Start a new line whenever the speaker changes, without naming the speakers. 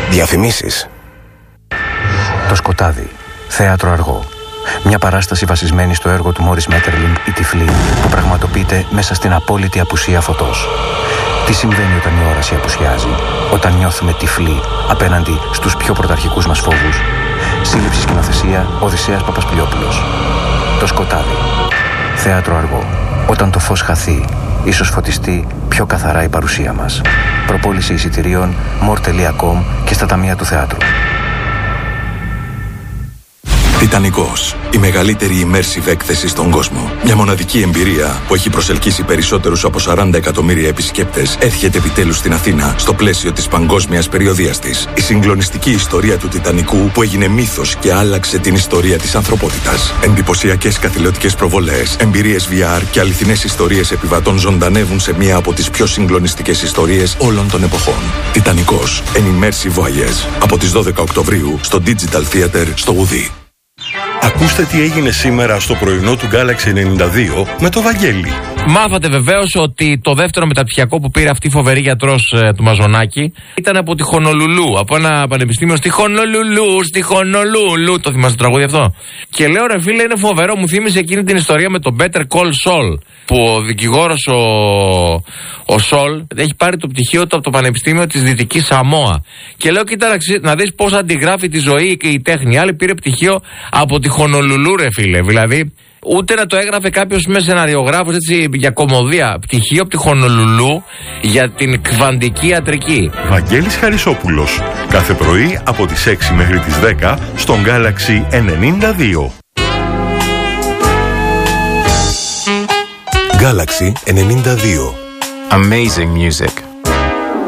Διαφημίσεις.
Το Σκοτάδι. Θέατρο αργό. Μια παράσταση βασισμένη στο έργο του Μόρις Μέττερλινγκ «Η Τυφλή», που πραγματοποιείται μέσα στην απόλυτη απουσία φωτός. Τι συμβαίνει όταν η όραση απουσιάζει, όταν νιώθουμε τυφλοί απέναντι στους πιο πρωταρχικούς μας φόβους? Σύλληψη σκηνοθεσία Οδυσσέας Παπασπηλιόπουλος. Το Σκοτάδι. Θέατρο αργό. Όταν το φως χαθεί, ίσως φωτιστεί πιο καθαρά η παρουσία μας. Προπόληση εισιτηρίων more.com και στα ταμεία του θεάτρου.
Τιτανικός. Η μεγαλύτερη immersive έκθεση στον κόσμο. Μια μοναδική εμπειρία που έχει προσελκύσει περισσότερους από 40 εκατομμύρια επισκέπτες έρχεται επιτέλους στην Αθήνα στο πλαίσιο της παγκόσμιας περιοδείας της. Η συγκλονιστική ιστορία του Τιτανικού που έγινε μύθος και άλλαξε την ιστορία της ανθρωπότητας. Εντυπωσιακές καθηλωτικές προβολές, εμπειρίες VR και αληθινές ιστορίες επιβατών ζωντανεύουν σε μία από τις πιο συγκλονιστικές ιστορίες όλων των εποχών. Τιτανικός. An immersive voyage. Από τις 12 Οκτωβρίου στο Digital Theater στο Ουδί.
Ακούστε τι έγινε σήμερα στο πρωινό του Galaxy 92 με το Βαγγέλη.
Μάθατε βεβαίως ότι το δεύτερο μεταπτυχιακό που πήρε αυτή η φοβερή γιατρός του Μαζονάκη ήταν από τη Χονολουλού, από ένα πανεπιστήμιο στη Χονολουλού. Το θυμάστε το τραγούδι αυτό? Και λέω, ρε φίλε, είναι φοβερό, μου θύμισε εκείνη την ιστορία με το Better Call Saul, που ο δικηγόρος ο Σολ έχει πάρει το πτυχίο του από το Πανεπιστήμιο της Δυτικής Σαμόα. Και λέω, κοίτα να δεις πώς αντιγράφει τη ζωή και η τέχνη. Άλλη πήρε πτυχίο από τη Χονολουλού, ρε φίλε. Δηλαδή, ούτε να το έγραφε κάποιος με σεναριογράφος έτσι για κωμωδία. Πτυχίο από τη Χονολουλού για την κβαντική ιατρική.
Βαγγέλης Χαρισόπουλος. Κάθε πρωί από τις 6 μέχρι τις 10 στον Galaxy 92.
Galaxy 92.
Amazing music.